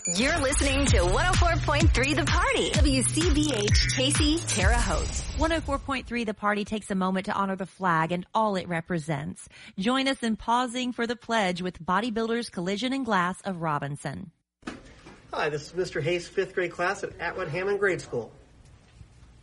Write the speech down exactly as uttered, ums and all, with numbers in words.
You're listening to one oh four point three The Party. W C B H, Casey, Terre Haute. one oh four point three The Party takes a moment to honor the flag and all it represents. Join us in pausing for the pledge with Bodybuilders Collision and Glass of Robinson. Hi, this is Mister Hayes' fifth grade class at Atwood Hammond Grade School.